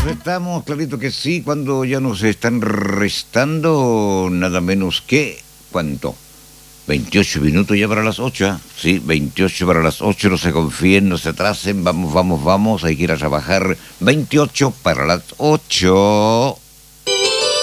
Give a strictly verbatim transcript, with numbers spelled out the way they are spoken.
estamos, clarito que sí, cuando ya nos están restando nada menos que, ¿cuánto? veintiocho minutos ya para las ocho, ¿eh? Sí, veintiocho para las ocho, no se confíen, no se atrasen, vamos, vamos, vamos, hay que ir a trabajar. veintiocho para las ocho.